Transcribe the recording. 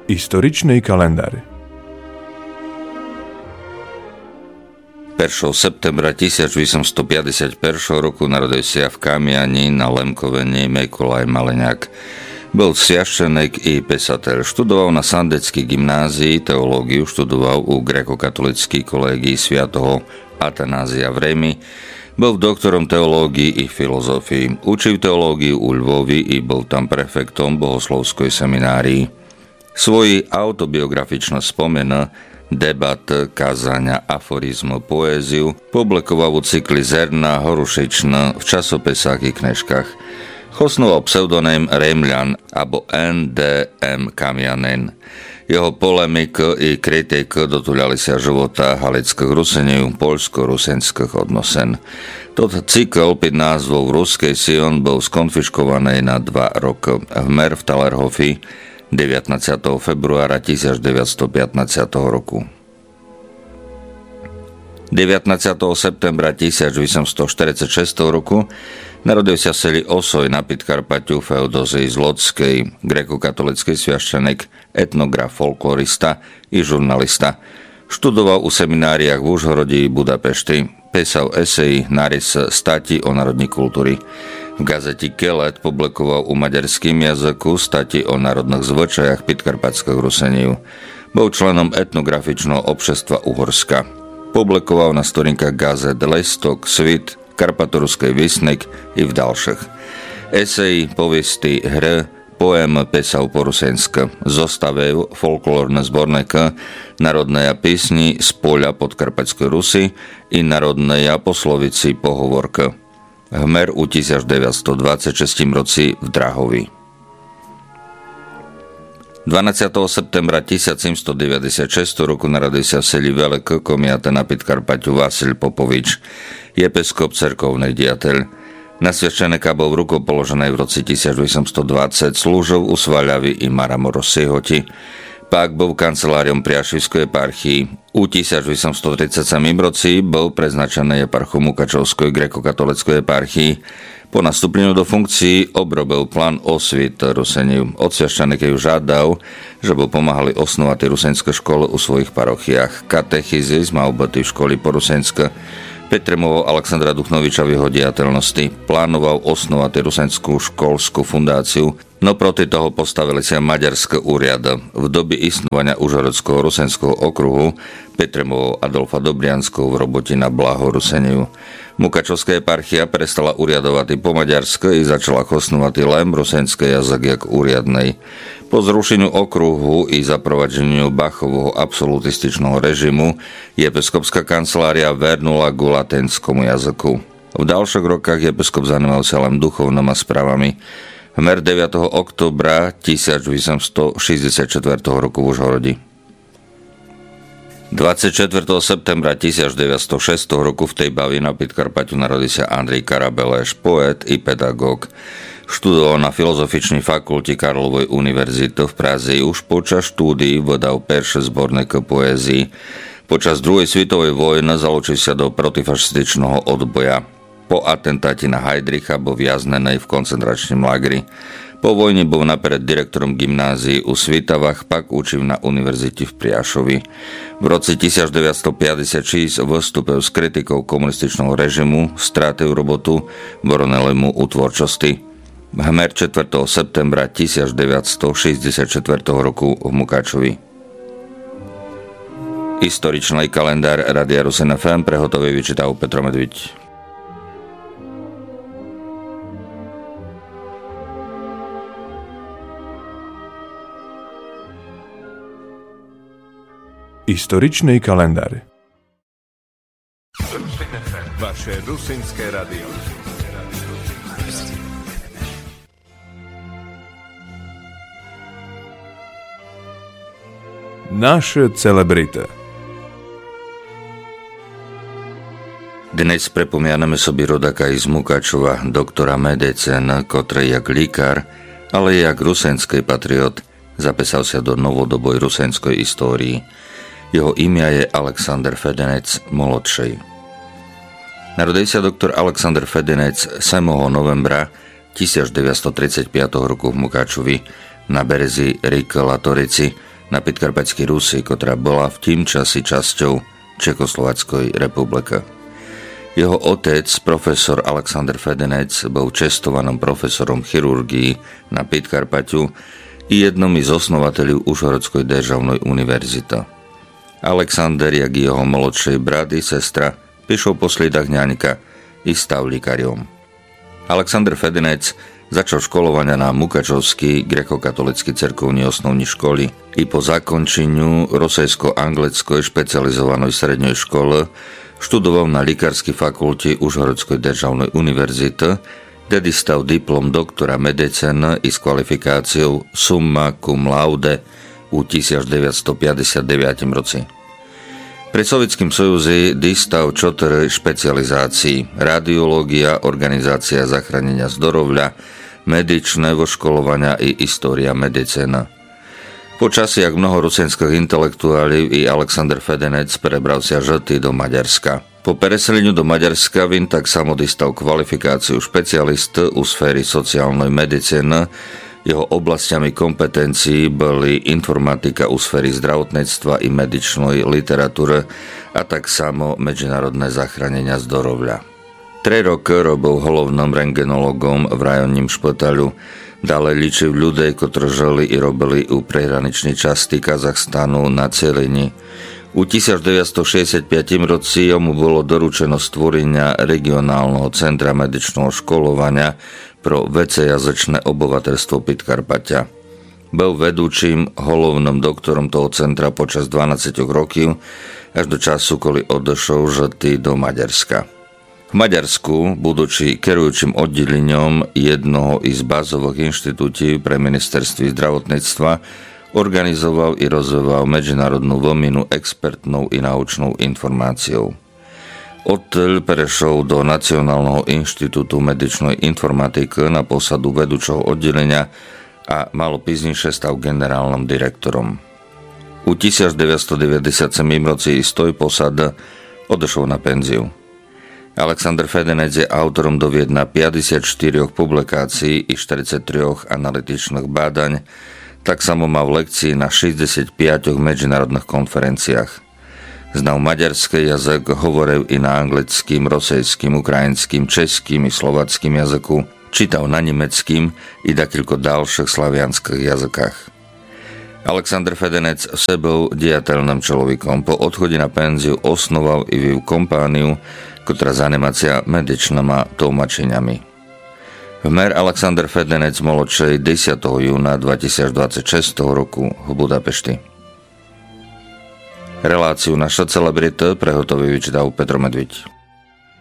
Историчный календар. 1. septembra 1851 roku narodil sa v Kamiani na Lemkovení Mikolaj Maleňák. Bol sviaščenek i pesateľ. Študoval na Sandeckej gymnázii, teológiu študoval u grékokatolíckej kolégii svätého Atanázia v Rémi. Bol doktorom teológii i filozofii. Učil teológiu u Lvovi i bol tam prefektom bohoslovskej seminárii. Svoji autobiografično spomena debat, kázania, aforizmu, poéziu publikoval u cykli Zerna Horušična v časopisách i knižkách. Chosnoval pseudonym Rémľan abo N.D.M. Kamianin. Jeho polemik i kritik dotuľali sa života halických Ruseňov poľsko-rusenských odnosen. Tot cykl pod názvou Ruskej Sion bol skonfiškovaný na 2 roky v Mer v Talerhofi 19. februára 1915 roku. 19. septembra 1846 roku narodil sa v seli Osoj na Podkarpaťu Feodozii Zlotskej, grékokatolícky sviaščenek, etnograf, folklorista i žurnalista. Študoval u semináriách v Užhorodi i Budapešti, písal eseji, narys, stati o národnej kultúry. V gazeti Kelet publikoval u maďarským jazyku stati o národných zvyčajach podkarpatských Ruseňov. Bol členom etnografičného obšestva Uhorska. Publikoval na storinkách gazet Lestok, Svit, Karpatoruskej Vysnik i v ďalších. Eseji, povesti, hry, poem písal po rusensky. Zostavil folklórne zborníky, národné písni z poľa podkarpatskej Rusy i národné poslovici pohovorky. Hmer u 1926 roci v Drahovi. 12. septembra 1796 roku narodil sa v seli Veľké Komiate na Podkarpaťu Vasil Popovič, episkop cerkovný diateľ. Na sviaščeneka bol rukopoložený v roci 1820, slúžil u Svaľavy i Maramoros-Sihoti. Pak bol kanceláriom Priašivskej eparchii. U 1837 roci bol preznačený eparchom Mukačovskej grékokatolíckej eparchii. Po nastúpeniu do funkcií obrobil plán osvit Ruseňov. Od sviaščeneka ju žádal, že bol pomáhali osnovať rusenské školy u svojich parochiách. Katechizis mal byť v školy po rusensky. Petremoval Aleksandra Duchnoviča v jeho diateľnosti. Plánoval osnovať rusenskú školskú fundáciu, no proti toho postavili sa maďarské úriady. V dobe istnovania Užhorodského rusenského okruhu Petremoval Adolfa Dobrianského v robote na blaho Ruseňov. Mukačovská eparchia prestala uriadovať i po maďarské i začala chosnovať len rusenské jazyk jak úriadnej. Po zrušeniu okruhu i zaprovadženiu Bachovho absolutističného režimu episkopská kancelária vernula k latenskému jazyku. V ďalších rokoch episkop zanimal sa len duchovnými správami. Hmer 9. oktobra 1864 roku v Užhorodi. 24. septembra 1906 roku v tej bavi na Podkarpaťu narodil sa Andrej Karabeleš, poet i pedagóg. Študoval na Filozofičnej fakulte Karlovej univerzity v Praze. Už počas štúdií vydal perše zborníky poézii. Počas druhej svetovej vojny zaločil sa do protifašističného odboja. Po atentáte na Heydricha bol viaznený v koncentračnom lágri. Po vojne bol napred direktorom gymnázií u Svitavách, pak učil na univerzite v Priašovi. V roce 1956 vystúpil s kritikou komunističného režimu, strátil robotu, boroneľa mu u tvorčosti. Hmer 4. septembra 1964 roku v Mukačovi. Historičný kalendár Radia Rusen FM prehotový vyčítal Petro Medviť. Историчный календар. Vaše rusinské radio. Naše celebrity. Dnes pripomíname sobie rodaka z Mukačova, doktora medicín, ktorý jak líkar, ale jak rusenský patriot zapísal sa do novodoboj rusenskej histórii. Jeho imя je Alexander Fedenec Molodšej. Narodil sa doktor Alexander Fedenec 7. novembra 1935 roku v Mukačovi na berezi Rýka Latorici na Podkarpatskej Rusi, ktorá bola v tým časi časťou Čekoslováckej republiky. Jeho otec, profesor Alexander Fedenec, bol čestovaným profesorom chirurgii na Podkarpaťu i jednom z osnovateľov Užhorodskej državnej univerzity. Alexander, jak i jeho mladší brat i sestra, píšou po slídach ňaňka i stav líkarom. Alexander Fedenec začal školovania na Mukačovský grekokatolický cerkovní osnovní školy i po zakončeniu rosejsko-angleckej špecializovanej srednej škole študoval na Lekárskej fakulte Užhorodskej državnej univerzity, kde stal diplom doktora medicíny i s kvalifikáciou summa cum laude u 1959 roci. Pri Sovietskom sojuzi distal 4 špecializácií: radiológia, organizácia zachránenia zdravia, medičné voškolovania i história medicína. Počasí, jak mnoho rusinských intelektuálov, i Alexander Fedenec prebral sa žity do Maďarska. Po preseleniu do Maďarska vin tak samo distal kvalifikáciu špecialist u sféry sociálnej medicíny. Jeho oblastiami kompetencií boli informatika u sféry zdravotníctva i medičnej literatúry a tak samo medzinárodné zachránenia zdravia. 3 roky robil hlavným rengenologom v rajonním špitalu. Ďalej ličil ľudí, ktorí žili i robili u prehraničnej časti Kazachstanu na Celini. U 1965 roci mu bolo doručeno stvorenia regionálneho centra medičného školovania pro vecejazyčné obyvateľstvo Podkarpatia. Bol vedúčim hlavným doktorom toho centra počas 12 rokov, až do času, kedy odošol žity do Maďarska. V Maďarsku, budúči kerujúcim oddelením jednoho z bazových inštitútí pre ministerstvo zdravotníctva, organizoval i rozvíjal medzinárodnú výmenu expertnou i naučnou informáciou. Odtiaľ prešiel do Nacionálneho inštitútu medičnej informatiky na posadu vedúčeho oddelenia a malo píznejšie stal generálnym direktorom. U 1997 roci z tej posady odošiel na penziu. Alexander Fedenec je autorom doviedna 54 publikácií i 43 analytičných bádaň, tak samo má v lekcii na 65 medzinárodných konferenciách. Znal maďarský jazyk, hovoril i na anglickým, rosejským, ukrajinským, českým i slovackým jazyku, čítal na nemeckým i dakilko ďalších slavianských jazykách. Alexander Fedenec sebou diateľným človekom. Po odchode na penziu osnoval i viu kompániu, ktorá zanemácia medičnými tlmočeniami. Vmer Alexander Fedenec mladší 10. júna 2026 roku v Budapešti. Reláciu Naša celebrita prehotovil Petro Medviť.